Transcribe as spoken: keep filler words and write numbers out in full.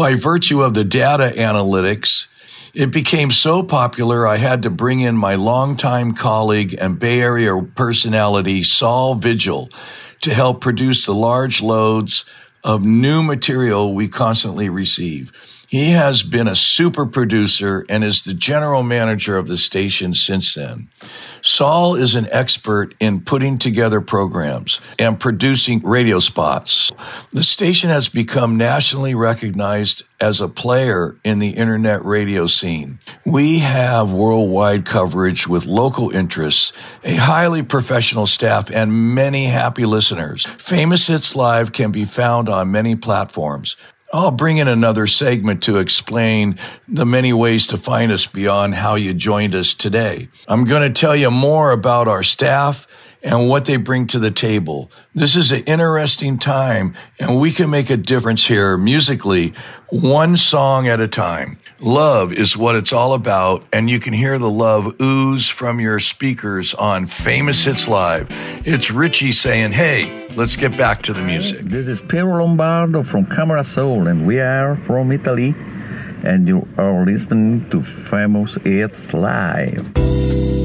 By virtue of the data analytics, it became so popular I had to bring in my longtime colleague and Bay Area personality, Saul Vigil, to help produce the large loads of new material we constantly receive. He has been a super producer and is the general manager of the station since then. Saul is an expert in putting together programs and producing radio spots. The station has become nationally recognized as a player in the internet radio scene. We have worldwide coverage with local interests, a highly professional staff, and many happy listeners. Famous Hits Live can be found on many platforms. I'll bring in another segment to explain the many ways to find us beyond how you joined us today. I'm going to tell you more about our staff and what they bring to the table. This is an interesting time, and we can make a difference here musically, one song at a time. Love is what it's all about, and you can hear the love ooze from your speakers on Famous Hits Live. It's Richie saying, hey, let's get back to the music. This is Piero Lombardo from Camera Soul, and we are from Italy, and you are listening to Famous Hits Live.